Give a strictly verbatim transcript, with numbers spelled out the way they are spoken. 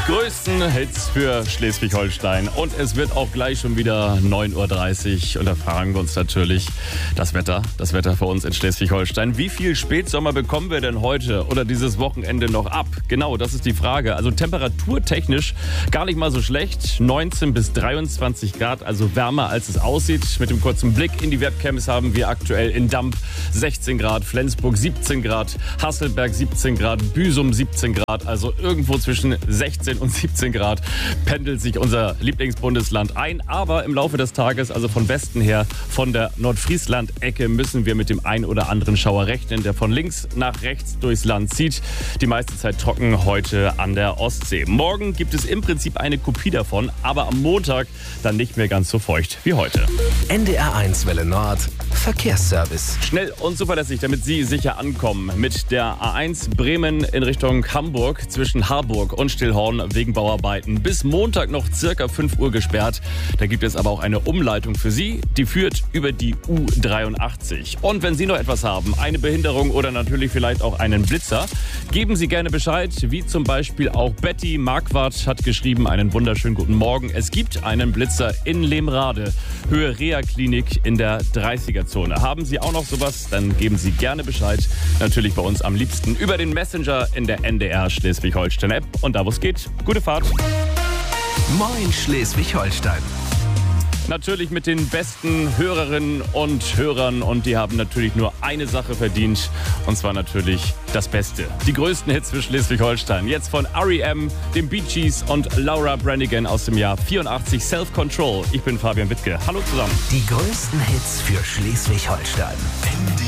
größten Hits für Schleswig-Holstein. Und es wird auch gleich schon wieder neun Uhr dreißig. Und da fragen wir uns natürlich das Wetter. Das Wetter für uns in Schleswig-Holstein. Wie viel Spätsommer bekommen wir denn heute oder dieses Wochenende noch ab? Genau, das ist die Frage. Also temperaturtechnisch gar nicht mal so schlecht. neunzehn bis dreiundzwanzig Grad, also wärmer als es aussieht. Mit dem kurzen Blick in die Webcams haben wir aktuell in Damp sechzehn Grad, Flensburg siebzehn Grad, Hasselberg siebzehn Grad, Büsum siebzehn Grad. Also irgendwo zwischen sechzehn und siebzehn Grad pendelt sich unser Lieblingsbundesland ein. Aber im Laufe des Tages, also von Westen her, von der Nordfriesland-Ecke, müssen wir mit dem ein oder anderen Schauer rechnen, der von links nach rechts durchs Land zieht. Die meiste Zeit trocken heute an der Ostsee. Morgen gibt es im Prinzip eine Kopie davon, aber am Montag dann nicht mehr ganz so feucht wie heute. N D R eins Welle Nord, Verkehrsservice. Schnell und zuverlässig, damit Sie sicher ankommen. Mit der A eins Bremen in Richtung Hamburg zwischen Harburg und Stillhorn wegen Bauarbeiten bis Montag noch circa fünf Uhr gesperrt. Da gibt es aber auch eine Umleitung für Sie, die führt über die U dreiundachtzig. Und wenn Sie noch etwas haben, eine Behinderung oder natürlich vielleicht auch einen Blitzer, geben Sie gerne Bescheid, wie zum Beispiel auch Betty Marquardt hat geschrieben, einen wunderschönen guten Morgen. Es gibt einen Blitzer in Lemrade, Höhe Reha-Klinik in der dreißiger-Zone. Haben Sie auch noch sowas, dann geben Sie gerne Bescheid. Natürlich bei uns am liebsten über den Messenger in der N D R Schleswig-Holstein-App. Und da, wo es geht, gute Fahrt. Moin Schleswig-Holstein. Natürlich mit den besten Hörerinnen und Hörern. Und die haben natürlich nur eine Sache verdient. Und zwar natürlich das Beste. Die größten Hits für Schleswig-Holstein. Jetzt von R E M, den Bee Gees und Laura Branigan aus dem Jahr vierundachtzig, Self-Control. Ich bin Fabian Wittke. Hallo zusammen. Die größten Hits für Schleswig-Holstein.